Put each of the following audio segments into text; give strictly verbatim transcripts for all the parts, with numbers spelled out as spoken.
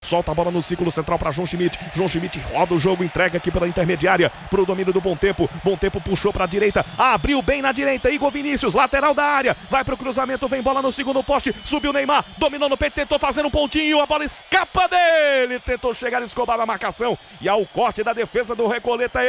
solta a bola no círculo central para João Schmidt. João Schmidt roda o jogo, entrega aqui pela intermediária para o domínio do Bom Tempo. Bom Tempo puxou para a direita, abriu bem na direita. Igor Vinícius, lateral da área, vai para o cruzamento, vem bola no segundo poste, subiu Neymar, dominou no peito, tentou fazer um pontinho, a bola escapa dele, tentou chegar, Escobar na marcação e ao corte da defesa do Recoleta,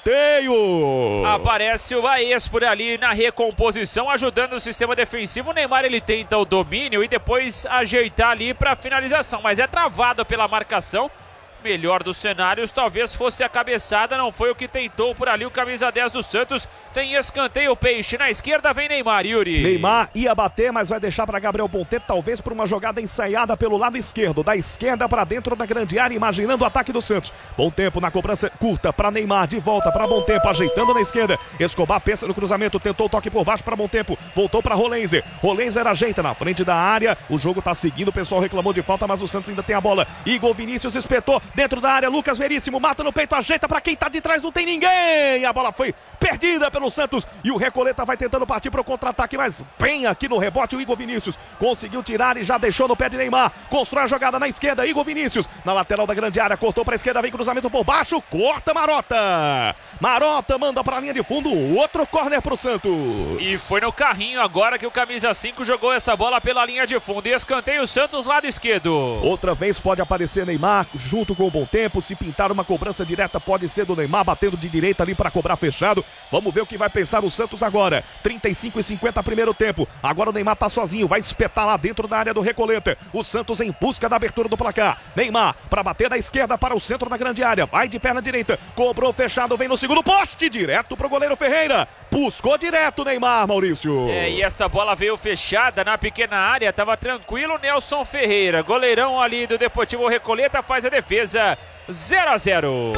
escanteio. Aparece o Baez por ali na recomposição, ajudando o sistema defensivo. O Neymar ele tenta o domínio e depois ajeitar ali para finalização, mas é travado pela marcação. Melhor dos cenários, talvez fosse a cabeçada, não foi o que tentou por ali o camisa dez do Santos. Tem escanteio, Peixe, na esquerda vem Neymar, Yuri. Neymar ia bater, mas vai deixar para Gabriel Bom Tempo, talvez por uma jogada ensaiada pelo lado esquerdo, da esquerda para dentro da grande área, imaginando o ataque do Santos. Bom Tempo na cobrança curta para Neymar, de volta para Bom Tempo, ajeitando na esquerda. Escobar pensa no cruzamento, tentou o toque por baixo para Bom Tempo, voltou para Rolenzer. Rolenzer ajeita na frente da área, o jogo tá seguindo, o pessoal reclamou de falta, mas o Santos ainda tem a bola. Igor Vinícius espetou dentro da área, Lucas Veríssimo mata no peito, ajeita para quem tá de trás, não tem ninguém. A bola foi perdida pelo Santos e o Recoleta vai tentando partir para o contra-ataque, mas bem aqui no rebote o Igor Vinícius conseguiu tirar e já deixou no pé de Neymar. Constrói a jogada na esquerda, Igor Vinícius na lateral da grande área, cortou para a esquerda, vem cruzamento por baixo, corta Marota. Marota manda para a linha de fundo, outro córner pro Santos. E foi no carrinho agora que o camisa cinco jogou essa bola pela linha de fundo e escanteio o Santos lado esquerdo. Outra vez pode aparecer Neymar junto com o Bom Tempo. Se pintar uma cobrança direta, pode ser do Neymar, batendo de direita ali para cobrar fechado. Vamos ver o que vai pensar o Santos agora. trinta e cinco e cinquenta primeiro tempo. Agora o Neymar tá sozinho, vai espetar lá dentro da área do Recoleta. O Santos em busca da abertura do placar. Neymar para bater da esquerda para o centro da grande área. Vai de perna direita, cobrou fechado, vem no segundo poste, direto pro goleiro Ferreira. Buscou direto Neymar, Maurício. É, e essa bola veio fechada na pequena área, tava tranquilo Nelson Ferreira. Goleirão ali do Deportivo Recoleta faz a defesa. zero a zero.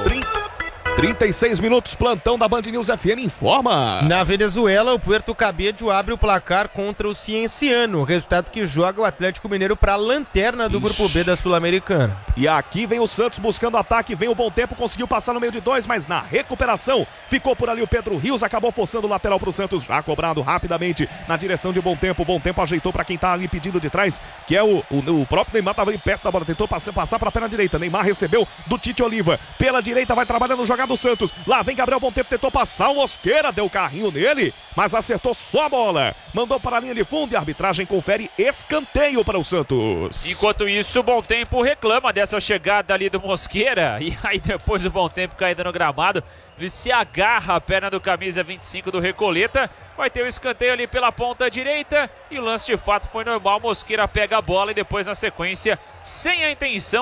trinta e seis minutos, plantão da Band News F M informa. Na Venezuela, o Puerto Cabello abre o placar contra o Cienciano, resultado que joga o Atlético Mineiro para a lanterna do Ixi. Grupo B da Sul-Americana. E aqui vem o Santos buscando ataque, vem o Bom Tempo, conseguiu passar no meio de dois, mas na recuperação ficou por ali o Pedro Rios, acabou forçando o lateral para o Santos, já cobrado rapidamente na direção de Bom Tempo. Bom Tempo ajeitou para quem tá ali pedindo de trás, que é o, o, o próprio Neymar, tava ali perto da bola, tentou passar, passar para a perna direita. Neymar recebeu do Tite Oliva, pela direita vai trabalhando o jogador do Santos. Lá vem Gabriel Bom Tempo, tentou passar o Mosqueira, deu carrinho nele, mas acertou só a bola. Mandou para a linha de fundo e a arbitragem confere escanteio para o Santos. Enquanto isso, o Bom Tempo reclama dessa chegada ali do Mosqueira. E aí depois o Bom Tempo caindo no gramado, ele se agarra a perna do camisa vinte e cinco do Recoleta. Vai ter o escanteio ali pela ponta direita e o lance de fato foi normal. Mosqueira pega a bola e depois na sequência, sem a intenção